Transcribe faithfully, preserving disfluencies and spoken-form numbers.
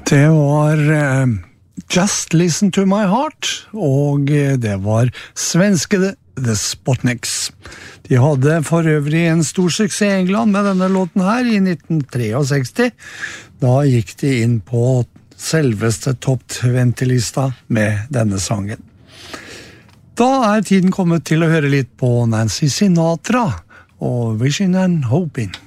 Det var uh, Just Listen to My Heart, og det var svenske The Spotniks. De hadde for øvrig en stor suksess i England med denne låten her i nitten sekstitre. Da gikk de inn på selveste topp tjuelista med denne sangen. Da er tiden kommet til å høre litt på Nancy Sinatra og Wishing and Hoping.